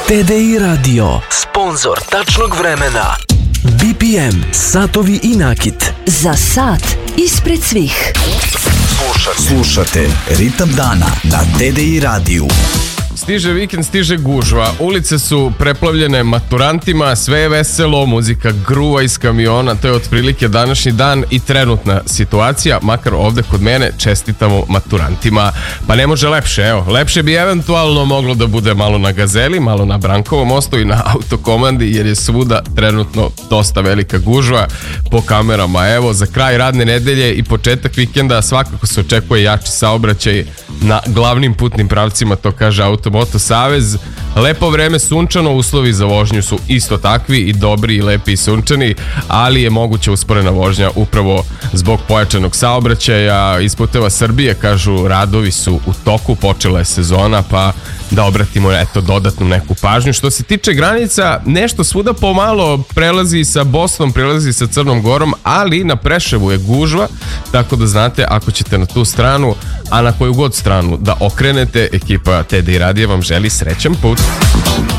TDI Radio, sponzor tačnog vremena. BPM, satovi i nakit. Za sat ispred svih. Slušate Ritam dana na TDI radiju. Stiže vikend, stiže gužva, ulice su preplavljene maturantima, sve je veselo, muzika gruva iz kamiona, to je otprilike današnji dan i trenutna situacija, makar ovde kod mene čestitamo maturantima. Pa ne može lepše, evo, lepše bi eventualno moglo da bude malo na Gazeli, malo na Brankovom mostu i na Autokomandi, jer je svuda trenutno dosta velika gužva po kamerama. Evo, za kraj radne nedelje i početak vikenda svakako se očekuje jači saobraćaj na glavnim putnim pravcima, to kaže Automoto Savez. Lepo vreme, sunčano, uslovi za vožnju su isto takvi i dobri i lepi i sunčani, ali je moguća usporena vožnja upravo zbog pojačanog saobraćaja. Iz Puteva Srbije kažu radovi su u toku, počela je sezona, pa da obratimo dodatnu neku pažnju. Što se tiče granica, nešto svuda pomalo prelazi sa Bosnom, prelazi sa Crnom Gorom, ali na Preševu je gužva, tako da znate, ako ćete na tu stranu, a na koju god stranu da okrenete, ekipa TDI Radija vam želi srećan put.